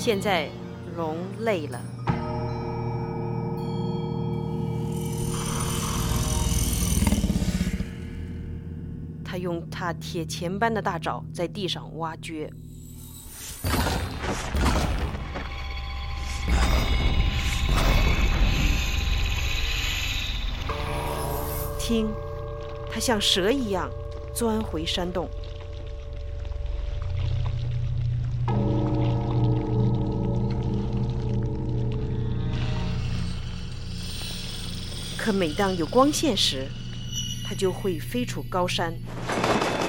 现在龙累了，他用他铁钳般的大爪在地上挖掘。听，它像蛇一样钻回山洞。可每当有光线时，它就会飞出高山。